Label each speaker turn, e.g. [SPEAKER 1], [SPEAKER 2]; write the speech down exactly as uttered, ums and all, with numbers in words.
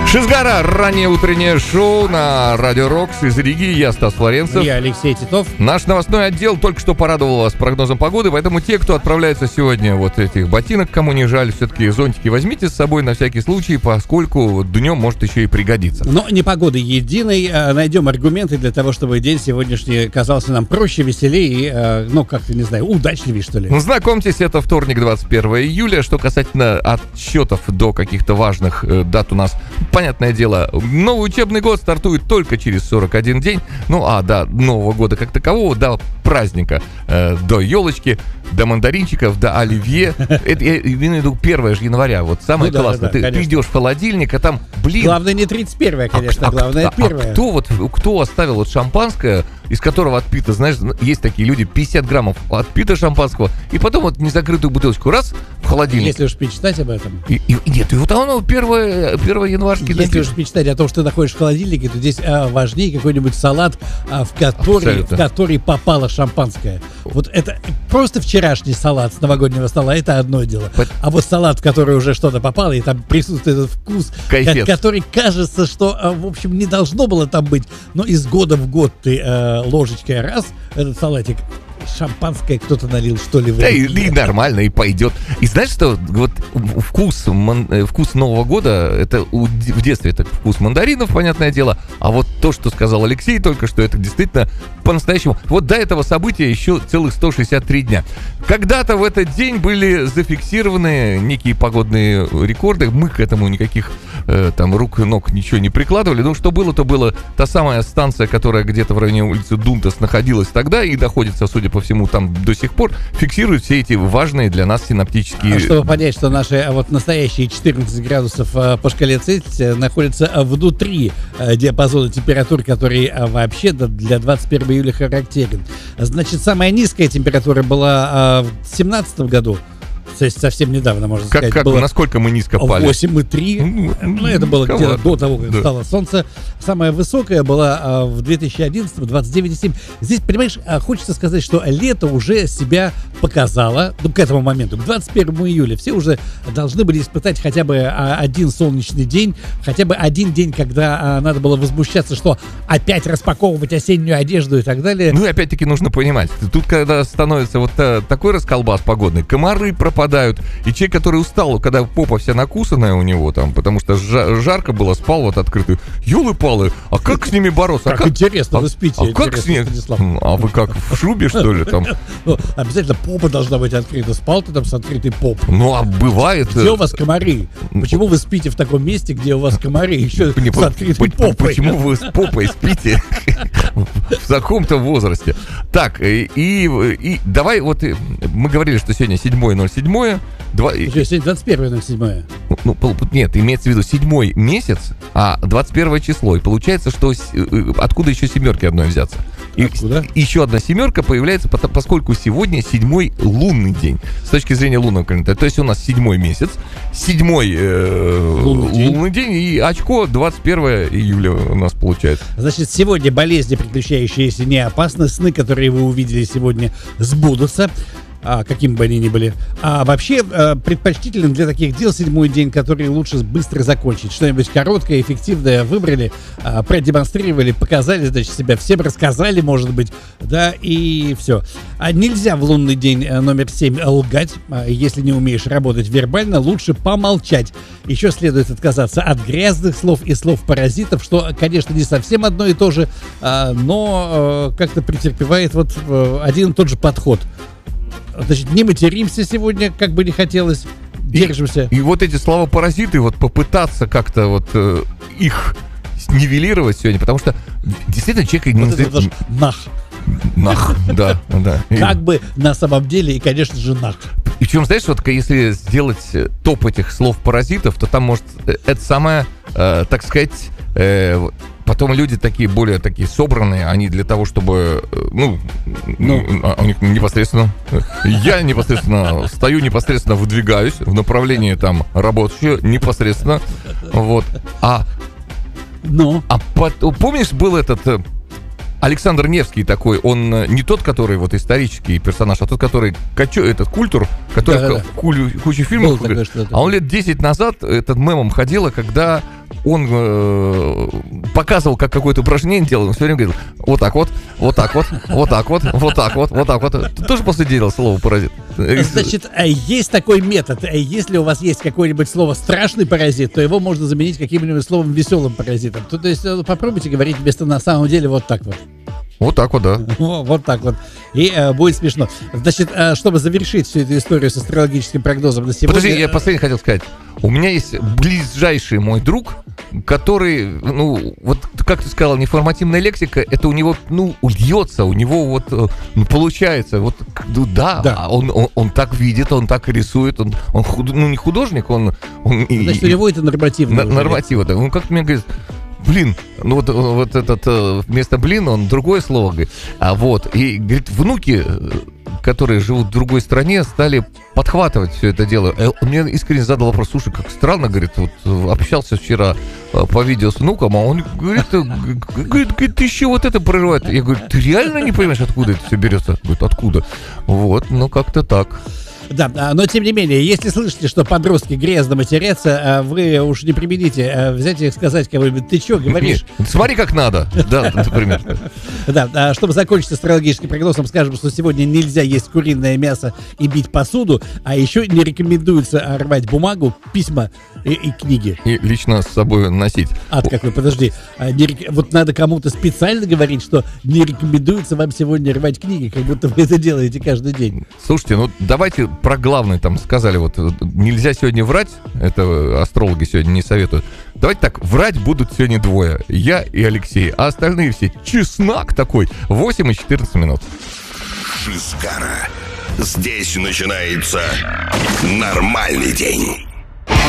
[SPEAKER 1] Шизгара, раннее утреннее шоу на Радио Рокс из Риги. Я Стас Флоренцев.
[SPEAKER 2] Я Алексей Титов.
[SPEAKER 1] Наш новостной отдел только что порадовал вас прогнозом погоды, поэтому те, кто отправляется сегодня вот этих ботинок, кому не жаль, все-таки зонтики возьмите с собой на всякий случай, поскольку днем может еще и пригодиться.
[SPEAKER 2] Но не погоды единой. Найдем аргументы для того, чтобы день сегодняшний казался нам проще, веселее и, ну, как-то, не знаю, удачливее, что ли.
[SPEAKER 1] Знакомьтесь, это вторник, двадцать первое июля. Что касательно отсчетов до каких-то важных э, дат у нас, понятное дело, новый учебный год стартует только через сорок один день. Ну, а до Нового года как такового, до праздника, э, до елочки, до мандаринчиков, до оливье. Это, я имею в виду, первое же января. Вот самое
[SPEAKER 2] ну, да,
[SPEAKER 1] классное.
[SPEAKER 2] Да, да,
[SPEAKER 1] ты, ты идешь в холодильник, а там, блин...
[SPEAKER 2] Главное не тридцать первое, конечно,
[SPEAKER 1] а,
[SPEAKER 2] главное
[SPEAKER 1] а,
[SPEAKER 2] первое.
[SPEAKER 1] А кто, вот, кто оставил вот шампанское, из которого отпито, знаешь, есть такие люди, пятьдесят граммов отпито шампанского, и потом вот незакрытую бутылочку раз в холодильник.
[SPEAKER 2] Если уж мечтать об этом.
[SPEAKER 1] И, и, нет, и вот оно первое, первое январские.
[SPEAKER 2] Если уж мечтать о том, что ты находишь в холодильнике, то здесь а, важнее какой-нибудь салат, а, в, который, в который попало шампанское. Вот это просто вчерашний салат с новогоднего стола, это одно дело. Под... А вот салат, в который уже что-то попало, и там присутствует этот вкус,
[SPEAKER 1] Кайфец.
[SPEAKER 2] Который кажется, что, а, в общем, не должно было там быть, но из года в год ты а, ложечкой раз этот салатик, шампанское кто-то налил, что ли, в
[SPEAKER 1] да, и, и нормально, и пойдет. И знаешь, что вот вкус, ман, вкус Нового года, это в детстве это вкус мандаринов, понятное дело, а вот то, что сказал Алексей только что, это действительно по-настоящему. Вот до этого события еще целых сто шестьдесят три дня. Когда-то в этот день были зафиксированы некие погодные рекорды, мы к этому никаких э, там рук и ног ничего не прикладывали, но что было, то было. Та самая станция, которая где-то в районе улицы Дунтас находилась тогда и находится, судя по всему, там до сих пор, фиксируют все эти важные для нас синаптические...
[SPEAKER 2] А чтобы понять, что наши вот настоящие четырнадцать градусов по шкале Цельсия находятся внутри диапазона температур, который вообще для двадцать первого июля характерен. Значит, самая низкая температура была в две тысячи семнадцатом году. То есть совсем недавно, можно
[SPEAKER 1] как,
[SPEAKER 2] сказать.
[SPEAKER 1] Как,
[SPEAKER 2] было
[SPEAKER 1] насколько мы низко пали?
[SPEAKER 2] восемь и три. Ну, ну, это было где-то до того, как да. встало солнце. Самая высокая была а, в две тысячи одиннадцатом, двадцать девять и семь. Здесь, понимаешь, а, хочется сказать, что лето уже себя показало, ну, к этому моменту, к двадцать первому июля. Все уже должны были испытать хотя бы а, один солнечный день, хотя бы один день, когда а, надо было возмущаться, что опять распаковывать осеннюю одежду и так далее.
[SPEAKER 1] Ну и опять-таки нужно понимать, тут когда становится вот а, такой расколбас погодный, комары пропадают, и человек, который устал, когда попа вся накусанная у него там, потому что жа- жарко было, спал вот открытую. Ёлы-палы, а как с ними бороться?
[SPEAKER 2] Как, а как интересно,
[SPEAKER 1] а,
[SPEAKER 2] вы спите.
[SPEAKER 1] А как с ними? А вы как, в шубе, что ли, там?
[SPEAKER 2] Ну, обязательно попа должна быть открыта. Спал ты там с открытой попой.
[SPEAKER 1] Ну, а бывает...
[SPEAKER 2] Где у вас комары? Почему вы спите в таком месте, где у вас комары, еще
[SPEAKER 1] не,
[SPEAKER 2] с открытой попой?
[SPEAKER 1] Почему вы с попой спите в таком-то возрасте? Так, и, и давай вот... Мы говорили, что сегодня седьмое ноль седьмое. Два...
[SPEAKER 2] Сегодня двадцать первое ноль седьмое.
[SPEAKER 1] Ну, нет, имеется в виду седьмой месяц, а двадцать первое число. И получается, что откуда еще семерки одной взяться? И
[SPEAKER 2] откуда?
[SPEAKER 1] Еще одна семерка появляется, поскольку сегодня седьмой лунный день. С точки зрения лунного календаря. То есть у нас седьмой месяц, седьмой э, лунный, день. лунный день и очко двадцать первое июля у нас получается.
[SPEAKER 2] Значит, сегодня болезни, приключающиеся, не опасны. Сны, которые вы увидели сегодня, сбудутся. А, каким бы они ни были. А вообще а, предпочтителен для таких дел седьмой день, который лучше быстро закончить. Что-нибудь короткое, эффективное выбрали, а, продемонстрировали, показали, значит, себя всем рассказали, может быть, да, и все. А нельзя в лунный день номер семь лгать. А, если не умеешь работать вербально, лучше помолчать. Еще следует отказаться от грязных слов и слов-паразитов, что, конечно, не совсем одно и то же, а, но а, как-то претерпевает вот а, один и тот же подход. Значит, не материмся сегодня, как бы не хотелось, держимся.
[SPEAKER 1] И, и вот эти слова-паразиты, вот попытаться как-то вот э, их нивелировать сегодня, потому что действительно человек...
[SPEAKER 2] Вот это даже нах.
[SPEAKER 1] Нах, да, да.
[SPEAKER 2] Как бы на самом деле, и, конечно же, нах.
[SPEAKER 1] И причем, знаешь, вот если сделать топ этих слов-паразитов, то там может это самое, э, так сказать... Э, Потом люди такие, более такие собранные, они для того, чтобы, ну, ну. у них непосредственно, я непосредственно стою, непосредственно выдвигаюсь в направлении там работающего, непосредственно, вот, а,
[SPEAKER 2] ну.
[SPEAKER 1] а под, помнишь, был этот Александр Невский такой, он не тот, который вот исторический персонаж, а тот, который качо, этот культур, который да, да, да. Кулю, кучу фильмов, такой, а он лет десять назад этот мемом ходила, когда он э, показывал, как какое-то упражнение делал, он все время говорил, вот так вот, вот так вот, вот так вот, вот так вот, вот так вот. Ты тоже после делал слово паразит?
[SPEAKER 2] Значит, есть такой метод. Если у вас есть какое-нибудь слово «страшный паразит», то его можно заменить каким-нибудь словом «веселым паразитом». То, то есть попробуйте говорить вместо «на самом деле» вот так вот.
[SPEAKER 1] Вот так вот, да.
[SPEAKER 2] Вот, вот так вот. И э, будет смешно. Значит, э, чтобы завершить всю эту историю с астрологическим прогнозом на сегодня...
[SPEAKER 1] Подожди, я последний хотел сказать. У меня есть ближайший мой друг, который, ну, вот как ты сказал, неформативная лексика, это у него, ну, льется, у него вот, ну, получается, вот, ну, да,
[SPEAKER 2] да.
[SPEAKER 1] Он, он, он так видит, он так рисует, он, он худ, ну, не художник, он... он
[SPEAKER 2] Значит,
[SPEAKER 1] и,
[SPEAKER 2] у него это нормативно.
[SPEAKER 1] Нормативно, да. Он как-то мне говорит... Блин, ну вот, вот этот вместо блин он другое слово говорит. А вот, и говорит, внуки, которые живут в другой стране, стали подхватывать все это дело. Он мне искренне задал вопрос, слушай, как странно, говорит, вот общался вчера по видео с внуком, а он говорит, говорит, говорит, ты еще вот это прорывает. Я говорю, ты реально не понимаешь, откуда это все берется? Говорит, откуда? Вот, ну как-то так.
[SPEAKER 2] Да, но тем не менее, если слышите, что подростки грязно матерятся, вы уж не примените взять и сказать кому-нибудь, ты что говоришь?
[SPEAKER 1] Нет, смотри, как надо, да, например.
[SPEAKER 2] Да, чтобы закончить астрологическим прогнозом, скажем, что сегодня нельзя есть куриное мясо и бить посуду, а еще не рекомендуется рвать бумагу, письма и, и книги.
[SPEAKER 1] И лично с собой носить.
[SPEAKER 2] Ад какой, подожди. Не, вот надо кому-то специально говорить, что не рекомендуется вам сегодня рвать книги, как будто вы это делаете каждый день.
[SPEAKER 1] Слушайте, ну давайте про главное там сказали, вот нельзя сегодня врать, это астрологи сегодня не советуют. Давайте так, врать будут сегодня двое, я и Алексей, а остальные все чеснок такой. восемь и четырнадцать минут.
[SPEAKER 3] Шизгара. Здесь начинается нормальный день.